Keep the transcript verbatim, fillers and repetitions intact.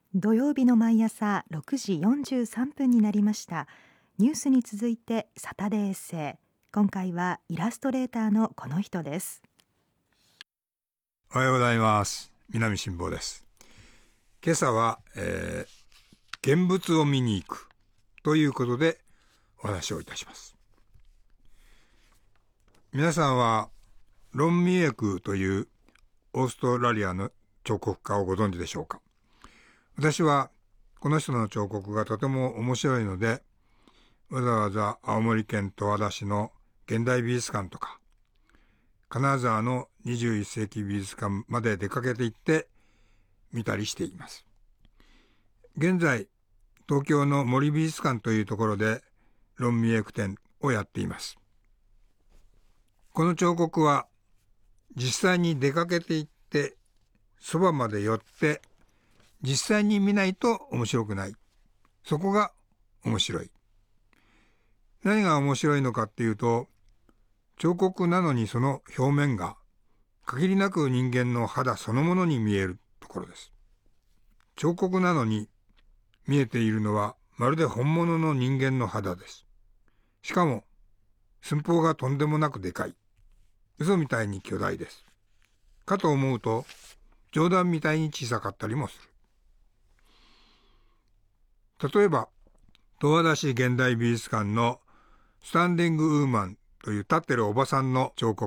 土曜日の毎朝ろくじよんじゅうさんぷんになりました。ニュースに続いてサタデーエッセイ。今回はイラストレーターのこの人です。 おはようございます。南辛坊です。今朝は、えー、現物を見に行くということでお話をいたします。皆さんはロン・ミエクというオーストラリアの彫刻家をご存知でしょうか。私はこの人の彫刻がとても面白いので、わざわざ青森県十和田市の現代美術館とか金沢のにじゅういっせいき美術館まで出かけて行って見たりしています。現在東京の森美術館というところでロン・ミエク展をやっています。この彫刻は実際に出かけて行ってそばまで寄って実際に見ないと面白くない。そこが面白い。何が面白いのかっていうと、彫刻なのにその表面が限りなく人間の肌そのものに見えるところです。彫刻なのに見えているのはまるで本物の人間の肌です。しかも寸法がとんでもなくでかい。嘘みたいに巨大です。かと思うと冗談みたいに小さかったりもする。例えば十和田市現代美術館のスタンディングウーマンという立ってるおばさんの彫刻